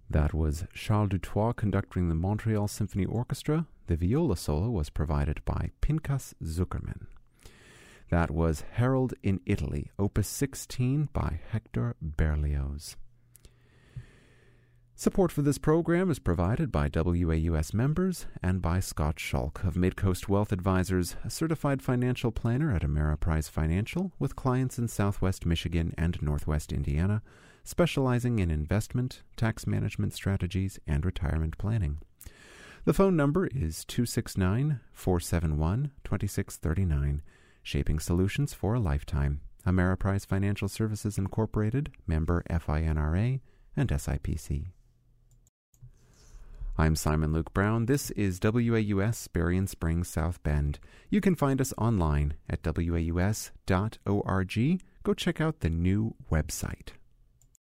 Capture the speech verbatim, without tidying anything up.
That was Charles Dutoit conducting the Montreal Symphony Orchestra. The viola solo was provided by Pinchas Zuckerman. That was Harold in Italy, Opus sixteen by Hector Berlioz. Support for this program is provided by W A U S members and by Scott Schulk of Midcoast Wealth Advisors, a certified financial planner at Ameriprise Financial with clients in Southwest Michigan and Northwest Indiana, specializing in investment, tax management strategies, and retirement planning. The phone number is two six nine, four seven one, two six three nine, shaping solutions for a lifetime. Ameriprise Financial Services Incorporated, member F I N R A and S I P C. I'm Simon Luke Brown. This is W A U S Berrien Springs, South Bend. You can find us online at W A U S dot org. Go check out the new website.